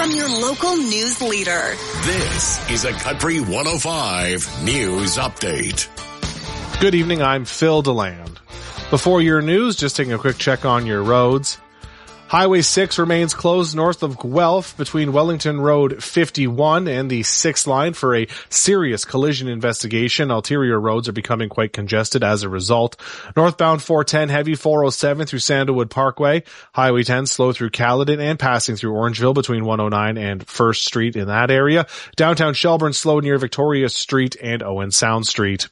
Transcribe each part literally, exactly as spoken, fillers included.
from your local news leader. This is a Country one oh five News Update. Good evening, I'm Phil DeLand. Before your news, just taking a quick check on your roads. Highway six remains closed north of Guelph between Wellington Road fifty-one and the sixth line for a serious collision investigation. Ulterior roads are becoming quite congested as a result. Northbound four ten heavy four oh seven through Sandalwood Parkway. Highway ten slow through Caledon and passing through Orangeville between one oh nine and First Street in that area. Downtown Shelburne slow near Victoria Street and Owen Sound Street.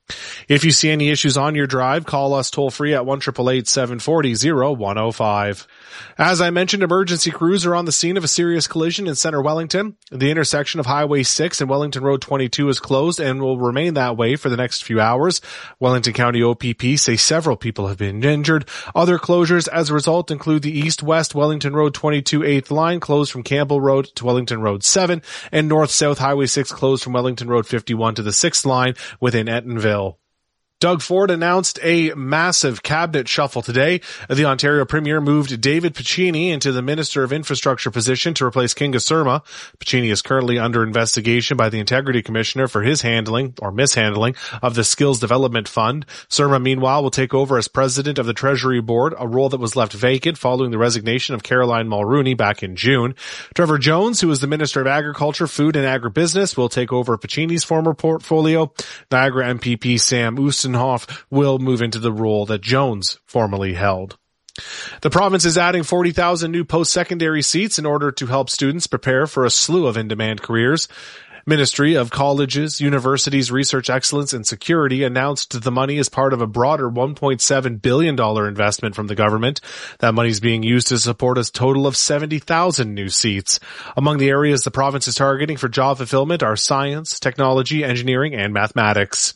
If you see any issues on your drive, call us toll free at one eight eight eight, seven four zero, oh one oh five. As I mentioned, emergency crews are on the scene of a serious collision in Center Wellington. The intersection of Highway six and Wellington Road twenty-two is closed and will remain that way for the next few hours. Wellington County O P P say several people have been injured. Other closures as a result include the east-west Wellington Road twenty-two eighth line closed from Campbell Road to Wellington Road seven and north-south Highway six closed from Wellington Road fifty-one to the sixth line within Ettonville. Doug Ford announced a massive cabinet shuffle today. The Ontario Premier moved David Piccini into the Minister of Infrastructure position to replace Kinga Surma. Piccini is currently under investigation by the Integrity Commissioner for his handling or mishandling of the Skills Development Fund. Surma, meanwhile, will take over as President of the Treasury Board, a role that was left vacant following the resignation of Caroline Mulrooney back in June. Trevor Jones, who is the Minister of Agriculture, Food and Agribusiness, will take over Piccini's former portfolio. Niagara M P P Sam Oostenhoff will move into the role that Jones formerly held. The province is adding forty thousand new post-secondary seats in order to help students prepare for a slew of in-demand careers. Ministry of Colleges, Universities, Research Excellence and Security announced the money is part of a broader one point seven billion dollars investment from the government. That money is being used to support a total of seventy thousand new seats. Among the areas the province is targeting for job fulfillment are science, technology, engineering, and mathematics.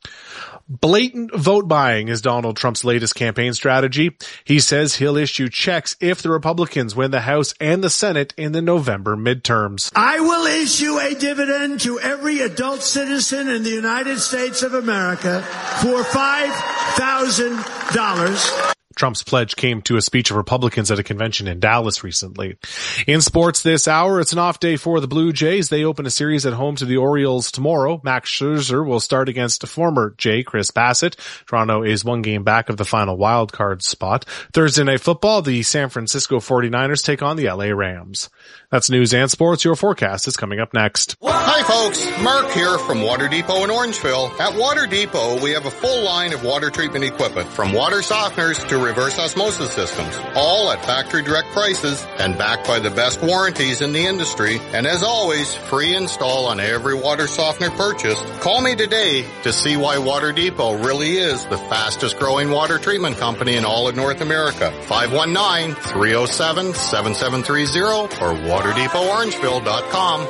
Blatant vote buying is Donald Trump's latest campaign strategy. He says he'll issue checks if the Republicans win the House and the Senate in the November midterms. I will issue a dividend to every adult citizen in the United States of America for five thousand dollars. Trump's pledge came to a speech of Republicans at a convention in Dallas recently. In sports this hour, it's an off day for the Blue Jays. They open a series at home to the Orioles tomorrow. Max Scherzer will start against former Jay Chris Bassett. Toronto is one game back of the final wild card spot. Thursday Night Football, the San Francisco forty-niners take on the L A Rams. That's news and sports. Your forecast is coming up next. Hi folks, Mark here from Water Depot in Orangeville. At Water Depot, we have a full line of water treatment equipment, from water softeners to reverse osmosis systems, all at factory direct prices and backed by the best warranties in the industry. And as always, free install on every water softener purchased. Call me today to see why Water Depot really is the fastest growing water treatment company in all of North America. five one nine, three oh seven, seven seven three zero or water depot orangeville dot com.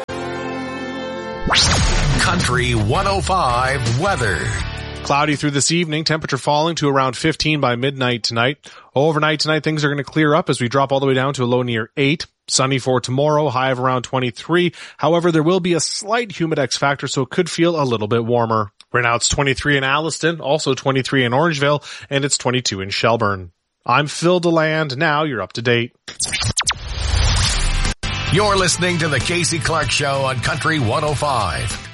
Country one oh five weather. Cloudy through this evening, temperature falling to around fifteen by midnight tonight. Overnight tonight, things are going to clear up as we drop all the way down to a low near eight. Sunny for tomorrow, high of around twenty-three. However, there will be a slight humidex factor, so it could feel a little bit warmer. Right now it's twenty-three in Alliston, also twenty-three in Orangeville, and it's twenty-two in Shelburne. I'm Phil DeLand. Now you're up to date. You're listening to the Casey Clark Show on Country one oh five.